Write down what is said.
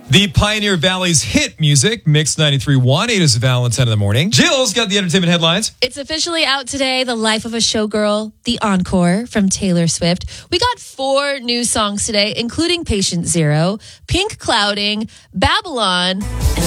The Pioneer Valley's hit music, Mix 93.1, 8 is Valentine in the morning. Jill's got the entertainment headlines. It's officially out today, The Life of a Showgirl, the encore from Taylor Swift. We got 4 new songs today, including Patient Zero, Pink Clouding, Babylon, and